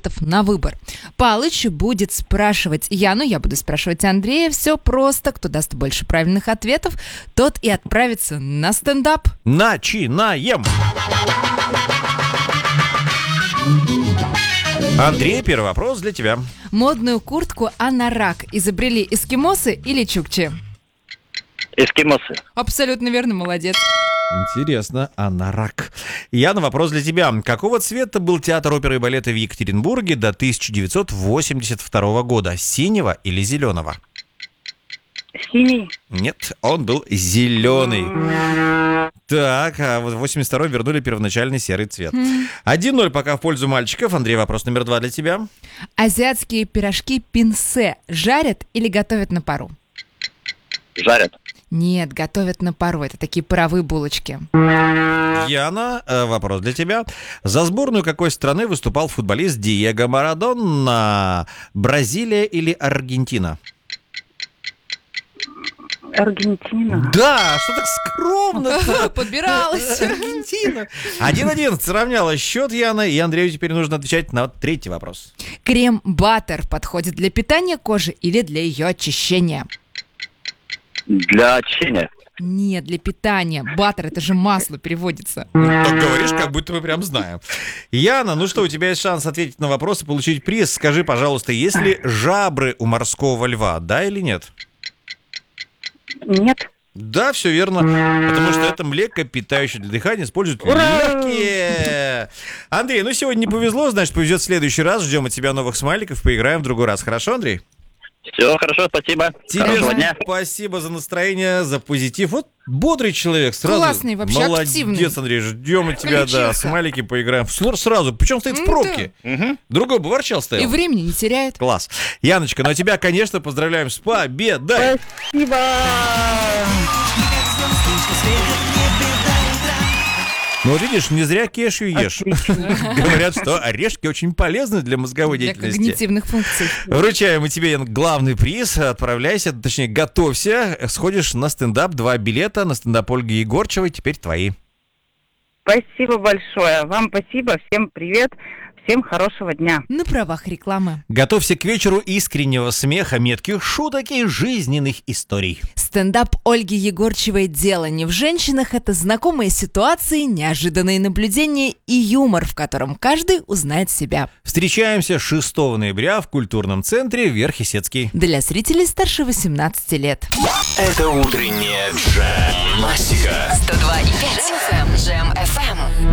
ответов на выбор. Палыч будет спрашивать Яну, я буду спрашивать Андрея. Все просто. Кто даст больше правильных ответов, тот и отправится на стендап. Начинаем! Андрей, первый вопрос для тебя. Модную куртку анорак изобрели эскимосы или чукчи? Эскимосы. Абсолютно верно, молодец. Интересно, анорак. Яна, вопрос для тебя. Какого цвета был театр оперы и балета в Екатеринбурге до 1982 года? Синего или зеленого? Синий. Нет, он был зеленый. Так, а вот в 82-м вернули первоначальный серый цвет. 1-0 пока в пользу мальчиков. Андрей, вопрос номер 2 для тебя. Азиатские пирожки пинсе жарят или готовят на пару? Жарят. Нет, готовят на пару. Это такие паровые булочки. Яна, вопрос для тебя. За сборную какой страны выступал футболист Диего Марадона? Бразилия или Аргентина? Аргентина. Да, что так скромно-то? Подбиралась. Аргентина. 1-1 сравняла счет, Яна, и Андрею теперь нужно отвечать на третий вопрос. Крем-баттер подходит для питания кожи или для ее очищения? Для очищения. Нет, для питания. Баттер — это же масло переводится. Так говоришь, как будто мы прям знаем. Яна, ну что, у тебя есть шанс ответить на вопрос и получить приз. Скажи, пожалуйста, есть ли жабры у морского льва, да или нет? Нет. Да, все верно, потому что это млекопитающее для дыхания используют легкие. Андрей, ну сегодня не повезло, значит, повезет в следующий раз. Ждем от тебя новых смайликов, поиграем в другой раз. Хорошо, Андрей? Все, хорошо, спасибо. Хорошего дня. Спасибо за настроение, за позитив. Вот бодрый человек, сразу. Классный, вообще молодец, активный. Андрей, ждем от тебя, да, Включился. смайлики поиграем. Сразу, причем стоит в пробке. Другой бы ворчал стоял. И времени не теряет. Класс. Яночка, ну тебя, конечно, поздравляем с победой. Спасибо. Ну вот видишь, не зря кешью ешь. Говорят, что орешки очень полезны для мозговой Для деятельности. когнитивных функций. Вручаем тебе главный приз. Отправляйся, точнее, готовься. Сходишь на стендап. 2 билета на стендап Ольги Егорчевой. Теперь твои. Спасибо большое. Вам спасибо. Всем привет. Всем хорошего дня. На правах рекламы. Готовься к вечеру искреннего смеха, метких шуток и жизненных историй. Стендап Ольги Егорчевой «Дело не в женщинах» — это знакомые ситуации, неожиданные наблюдения и юмор, в котором каждый узнает себя. Встречаемся 6 ноября в культурном центре Верхесецкий. Для зрителей старше 18 лет. Это утренняя джем-классика. 102,5 Джем FM.